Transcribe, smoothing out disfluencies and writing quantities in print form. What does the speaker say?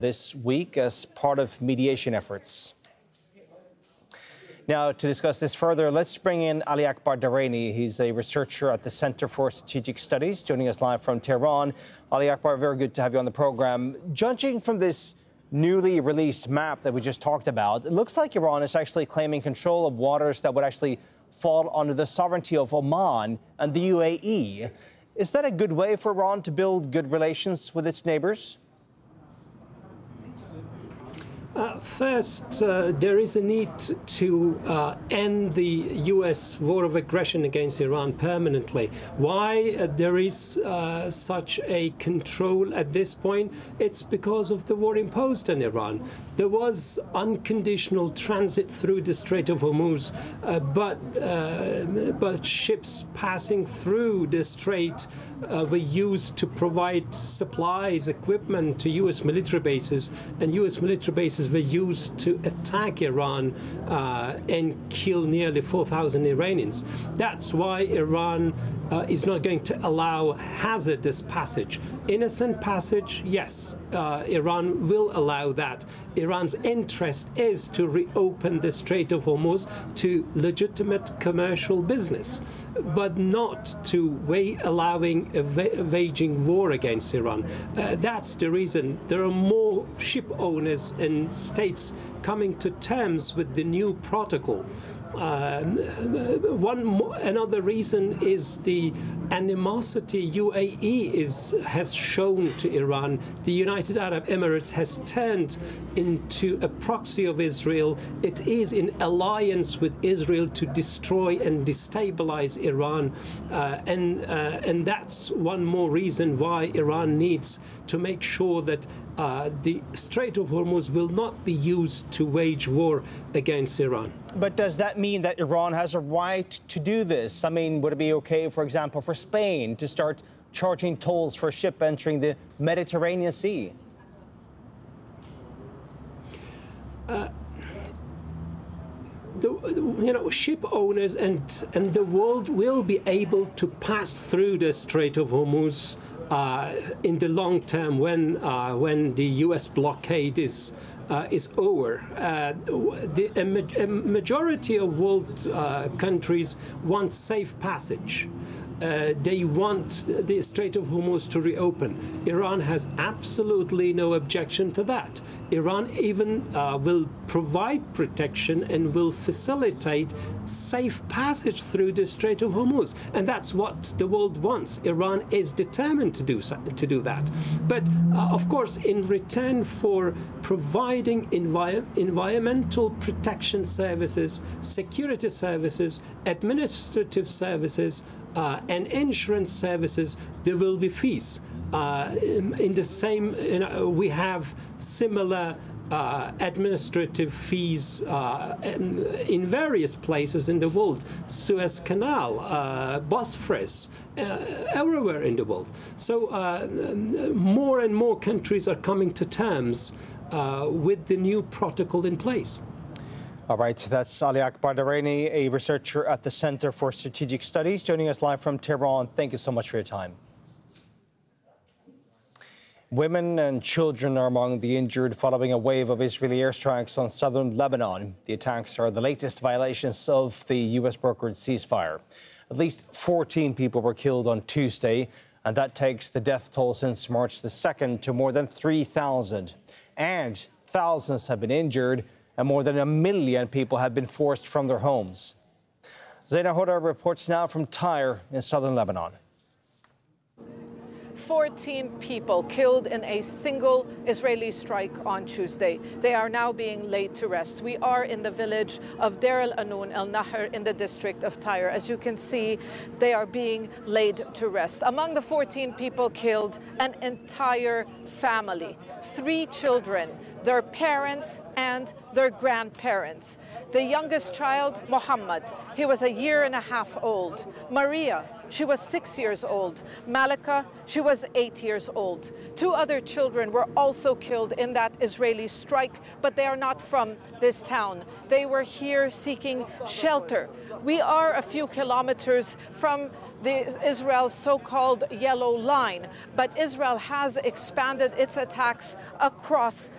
this week as part of mediation efforts. Now, to discuss this further, let's bring in Ali Akbar Dareni. He's a researcher at the Center for Strategic Studies, joining us live from Tehran. Ali Akbar, very good to have you on the program. Judging from this newly released map that we just talked about, it looks like Iran is actually claiming control of waters that would actually fall under the sovereignty of Oman and the UAE. Is that a good way for Iran to build good relations with its neighbors? First, there is a need to end the U.S. war of aggression against Iran permanently. Why there is such a control at this point? It's because of the war imposed on Iran. There was unconditional transit through the Strait of Hormuz, but ships passing through the strait were used to provide supplies, equipment to U.S. military bases, and U.S. military bases were used to attack Iran and kill nearly 4,000 Iranians. That's why Iran is not going to allow hazardous passage. Innocent passage, yes, Iran will allow that. Iran's interest is to reopen the Strait of Hormuz to legitimate commercial business, but not to allowing a waging war against Iran. That's the reason there are more ship owners and states coming to terms with the new protocol. Another reason is the animosity UAE has shown to Iran. The United Arab Emirates has turned into a proxy of Israel. It is in alliance with Israel to destroy and destabilize Iran, and that's one more reason why Iran needs to make sure that the Strait of Hormuz will not be used to wage war against Iran. But does that mean that Iran has a right to do this? I mean, would it be okay, for example, for Spain to start charging tolls for a ship entering the Mediterranean Sea? Ship owners and the world will be able to pass through the Strait of Hormuz in the long term when the U.S. blockade is over. A majority of world countries want safe passage. They want the Strait of Hormuz to reopen. Iran has absolutely no objection to that. Iran even will provide protection and will facilitate safe passage through the Strait of Hormuz. And that's what the world wants. Iran is determined to do that. But of course, in return for providing environmental protection services, security services, administrative services, and insurance services, there will be fees. In the same, we have similar administrative fees in various places in the world. Suez Canal, Bosphorus, everywhere in the world. So more and more countries are coming to terms with the new protocol in place. All right, that's Ali Akbar Dareni, a researcher at the Center for Strategic Studies, joining us live from Tehran. Thank you so much for your time. Women and children are among the injured following a wave of Israeli airstrikes on southern Lebanon. The attacks are the latest violations of the U.S.-brokered ceasefire. At least 14 people were killed on Tuesday, and that takes the death toll since March the 2nd to more than 3,000. And thousands have been injured, and more than 1 million people have been forced from their homes. Zaina Hoda reports now from Tyre in southern Lebanon. 14 people killed in a single Israeli strike on Tuesday. They are now being laid to rest. We are in the village of Deir el-Anoun el-Nahr in the district of Tyre. As you can see, they are being laid to rest. Among the 14 people killed, an entire family, 3 children, their parents and their grandparents. The youngest child, Muhammad, he was 1.5 years old. Maria, she was 6 years old. Malika, she was 8 years old. 2 other children were also killed in that Israeli strike, but they are not from this town. They were here seeking shelter. We are a few kilometers from Israel's so-called yellow line, but Israel has expanded its attacks across